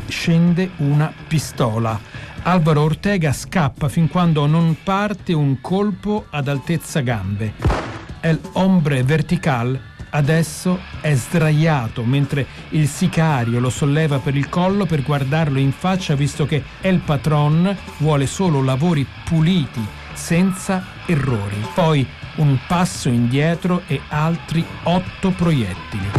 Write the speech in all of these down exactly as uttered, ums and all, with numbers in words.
scende una pistola. Alvaro Ortega scappa fin quando non parte un colpo ad altezza gambe. El hombre vertical adesso è sdraiato mentre il sicario lo solleva per il collo per guardarlo in faccia, visto che El Patron vuole solo lavori puliti, senza errori. Poi un passo indietro e altri otto proiettili.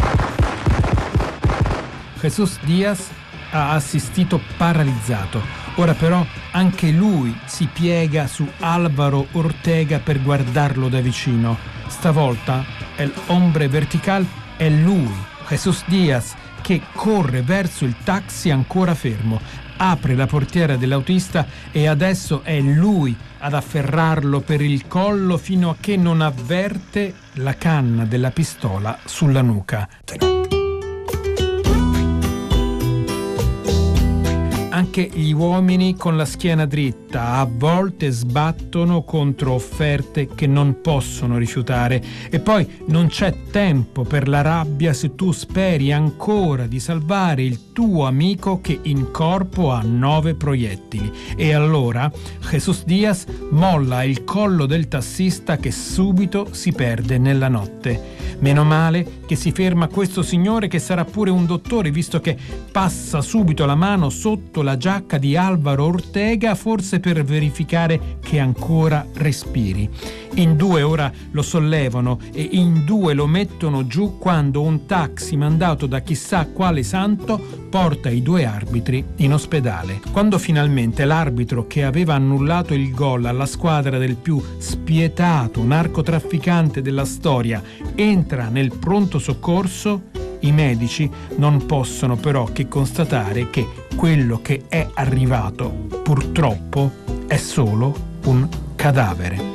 Jesus Diaz ha assistito paralizzato. Ora però anche lui si piega su Alvaro Ortega per guardarlo da vicino. Stavolta El hombre vertical è lui, Jesus Diaz, che corre verso il taxi ancora fermo. Apre la portiera dell'autista e adesso è lui ad afferrarlo per il collo fino a che non avverte la canna della pistola sulla nuca. Anche gli uomini con la schiena dritta a volte sbattono contro offerte che non possono rifiutare, e poi non c'è tempo per la rabbia se tu speri ancora di salvare il tuo amico che in corpo ha nove proiettili. E allora Jesus Diaz molla il collo del tassista che subito si perde nella notte. Meno male che si ferma questo signore, che sarà pure un dottore, visto che passa subito la mano sotto la giacca di Alvaro Ortega, forse per verificare che ancora respiri. In due ora lo sollevano e in due lo mettono giù quando un taxi mandato da chissà quale santo porta i due arbitri in ospedale. Quando finalmente l'arbitro che aveva annullato il gol alla squadra del più spietato narcotrafficante della storia entra nel pronto soccorso, i medici non possono però che constatare che quello che è arrivato purtroppo è solo un cadavere.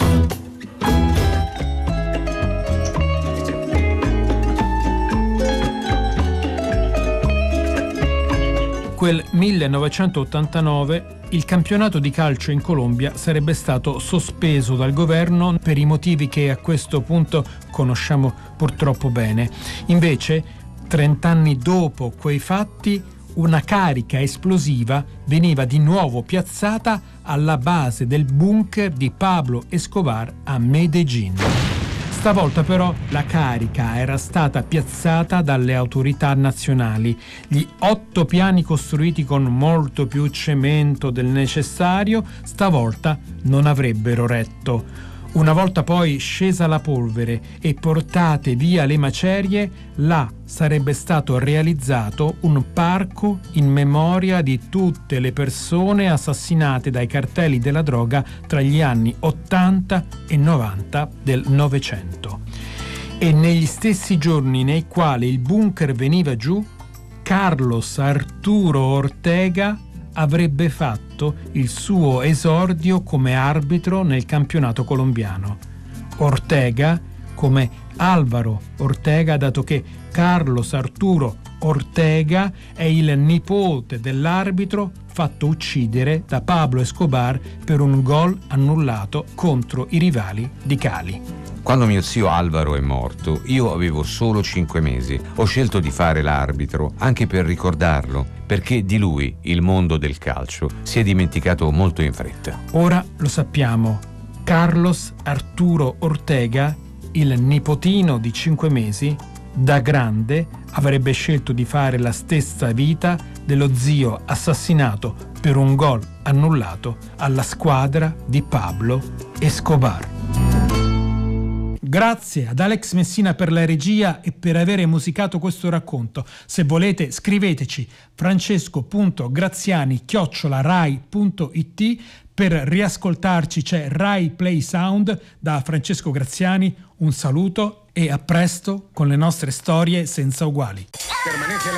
Quel millenovecentottantanove il campionato di calcio in Colombia sarebbe stato sospeso dal governo per i motivi che a questo punto conosciamo purtroppo bene. Invece, trent'anni dopo quei fatti, una carica esplosiva veniva di nuovo piazzata alla base del bunker di Pablo Escobar a Medellín. Stavolta però la carica era stata piazzata dalle autorità nazionali. Gli otto piani costruiti con molto più cemento del necessario stavolta non avrebbero retto. Una volta poi scesa la polvere e portate via le macerie, là sarebbe stato realizzato un parco in memoria di tutte le persone assassinate dai cartelli della droga tra gli anni ottanta e novanta del Novecento. E negli stessi giorni nei quali il bunker veniva giù, Carlos Arturo Ortega avrebbe fatto il suo esordio come arbitro nel campionato colombiano. Ortega come Alvaro Ortega, dato che Carlos Arturo Ortega è il nipote dell'arbitro fatto uccidere da Pablo Escobar per un gol annullato contro i rivali di Cali. Quando mio zio Alvaro è morto, io avevo solo cinque mesi. Ho scelto di fare l'arbitro anche per ricordarlo, perché di lui il mondo del calcio si è dimenticato molto in fretta. Ora lo sappiamo. Carlos Arturo Ortega, il nipotino di cinque mesi, da grande avrebbe scelto di fare la stessa vita dello zio assassinato per un gol annullato alla squadra di Pablo Escobar. Grazie ad Alex Messina per la regia e per avere musicato questo racconto. Se volete scriveteci francesco punto graziani chiocciola rai punto it. Per riascoltarci c'è Rai Play Sound da Francesco Graziani. Un saluto e a presto con le nostre storie senza uguali.